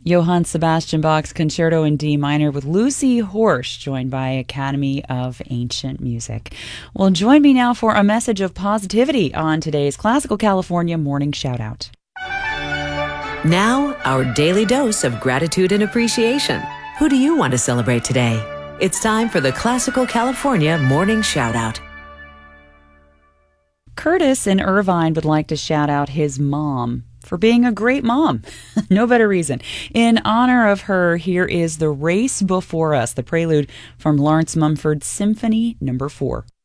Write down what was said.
Johann Sebastian Bach's Concerto in D minor with Lucy Horsch, joined by Academy of Ancient Music. Well, join me now for a message of positivity on today's Classical California Morning Shoutout. Now, our daily dose of gratitude and appreciation. Who do you want to celebrate today? It's time for the Classical California Morning Shoutout. Curtis in Irvine would like to shout out his mom for being a great mom. No better reason. In honor of her, here is The Race Before Us, the prelude from Lawrence Mumford's Symphony No. 4.